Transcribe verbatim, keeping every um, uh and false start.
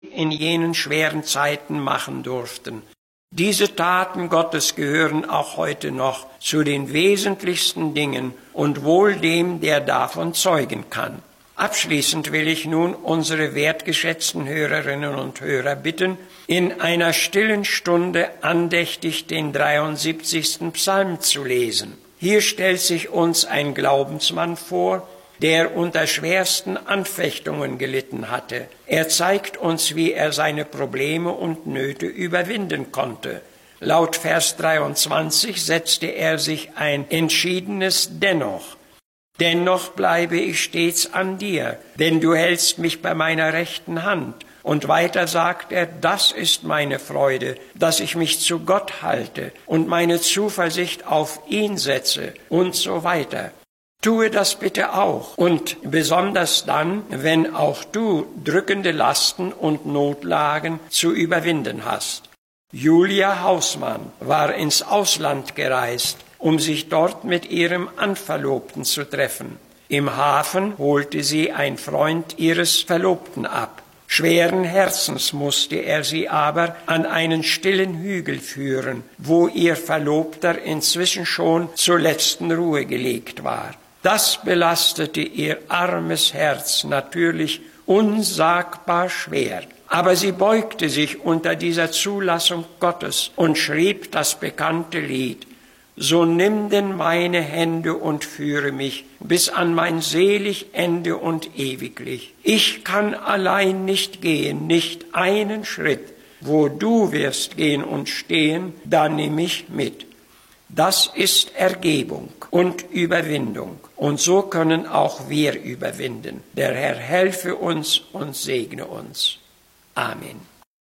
in jenen schweren Zeiten machen durften. Diese Taten Gottes gehören auch heute noch zu den wesentlichsten Dingen und wohl dem, der davon zeugen kann. Abschließend will ich nun unsere wertgeschätzten Hörerinnen und Hörer bitten, in einer stillen Stunde andächtig den dreiundsiebzigsten Psalm zu lesen. Hier stellt sich uns ein Glaubensmann vor, der unter schwersten Anfechtungen gelitten hatte. Er zeigt uns, wie er seine Probleme und Nöte überwinden konnte. Laut Vers dreiundzwanzig setzte er sich ein entschiedenes Dennoch. Dennoch bleibe ich stets an dir, denn du hältst mich bei meiner rechten Hand. Und weiter sagt er, das ist meine Freude, dass ich mich zu Gott halte und meine Zuversicht auf ihn setze und so weiter. Tue das bitte auch und besonders dann, wenn auch du drückende Lasten und Notlagen zu überwinden hast. Julia Hausmann war ins Ausland gereist, um sich dort mit ihrem Anverlobten zu treffen. Im Hafen holte sie ein Freund ihres Verlobten ab. Schweren Herzens musste er sie aber an einen stillen Hügel führen, wo ihr Verlobter inzwischen schon zur letzten Ruhe gelegt war. Das belastete ihr armes Herz natürlich unsagbar schwer. Aber sie beugte sich unter dieser Zulassung Gottes und schrieb das bekannte Lied: So nimm denn meine Hände und führe mich bis an mein selig Ende und ewiglich. Ich kann allein nicht gehen, nicht einen Schritt. Wo du wirst gehen und stehen, da nimm ich mit. Das ist Ergebung und Überwindung. Und so können auch wir überwinden. Der Herr helfe uns und segne uns. Amen.